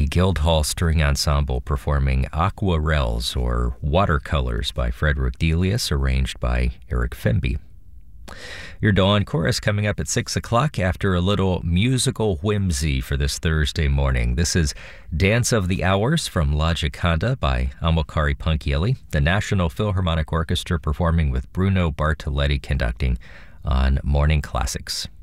Guildhall String Ensemble performing Aquarelles, or Watercolors, by Frederick Delius, arranged by Eric Femby. Your Dawn Chorus coming up at 6 o'clock after a little musical whimsy for this Thursday morning. This is Dance of the Hours from La Gioconda by Amilcare Ponchielli, the National Philharmonic Orchestra performing with Bruno Bartoletti conducting on Morning Classics.